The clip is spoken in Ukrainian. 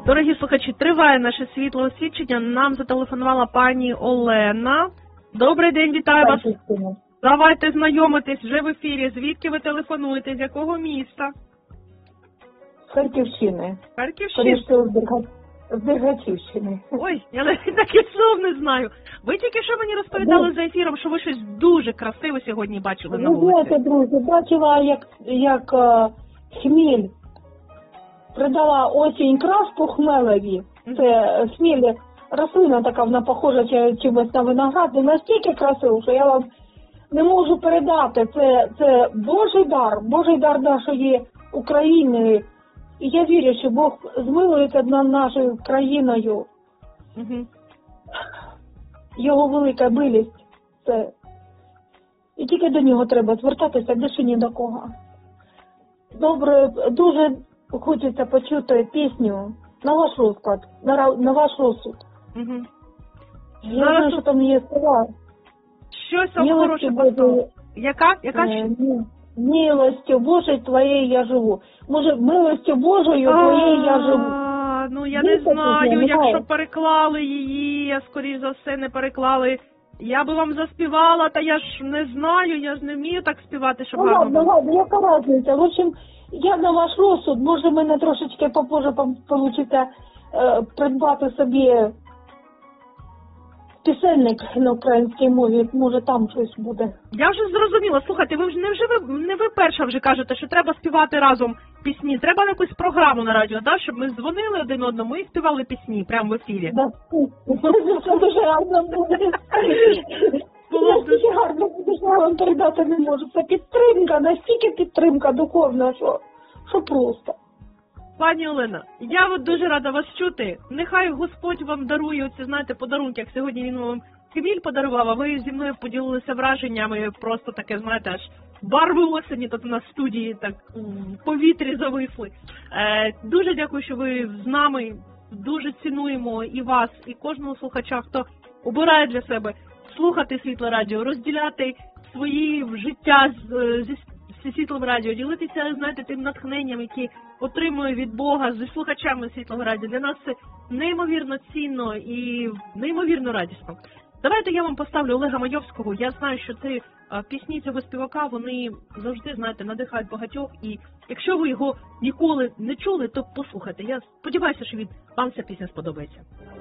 Дорогі слухачі, триває наше світле освідчення. Нам зателефонувала пані Олена. Добрий день, вітаю вас. Давайте знайомитись вже в ефірі. Звідки ви телефонуєте? З якого міста? З Харківщини. Харківщина? З Дергачівщини. Ой, я навіть таких слов не знаю. Ви тільки що мені розповідали за ефіром, що ви щось дуже красиве сьогодні бачили на вулиці. Ви знаєте, друзі, бачила, як хміль придала осінь краску хмелеві. Це хміль, рослина така, вона похожа чимось на виноград. І настільки красиво, що я вам не можу передати. Це Божий дар нашої України. І я вірю, що Бог змилується над нашою країною. Угу. Його велика милість. Це. І тільки до нього треба звертатися, більше ні до кого. Добре, дуже хочеться почути пісню на ваш розклад, на ваш розсуд. Угу. Я знаю, що там є слова. Щось там хороше поставило. Яка? Милостю Божою твоєю я живу. Може, милостю Божою твоєю я живу. Ну, я не знаю, якщо переклали її, а скоріш за все не переклали. Я би вам заспівала, та я ж не знаю, я ж не вмію так співати, щоб гарно. Ладно, яка різниця? В общем, я на ваш розсуд, може мене трошечки попозже вийде придбати собі пісенник на українській мові, може там щось буде. Я вже зрозуміла. Слухайте, ви вже не ви перша вже кажете, що треба співати разом пісні. Треба якусь програму на радіо, да? Щоб ми дзвонили один одному і співали пісні прямо в ефірі. Це дуже гарно буде. Настільки гарно буде, що я вам передати не можу. Це підтримка, настільки підтримка духовна, що просто. Пані Олена, я от дуже рада вас чути. Нехай Господь вам дарує оці, знаєте, подарунки, як сьогодні він вам хміль подарував, а ви зі мною поділилися враженнями, просто таке, знаєте, аж барви осені тут у нас в студії так в повітрі зависли. Дуже дякую, що ви з нами, дуже цінуємо і вас, і кожного слухача, хто обирає для себе слухати Світле Радіо, розділяти свої життя зі Світлим Радіо, ділитися, знаєте, тим натхненням, які отримує від Бога зі слухачами Світлого Радіо. Для нас це неймовірно цінно і неймовірно радісно. Давайте я вам поставлю Олега Майовського. Я знаю, що ці пісні цього співака, вони завжди, знаєте, надихають багатьох. І якщо ви його ніколи не чули, то послухайте. Я сподіваюся, що вам ця пісня сподобається.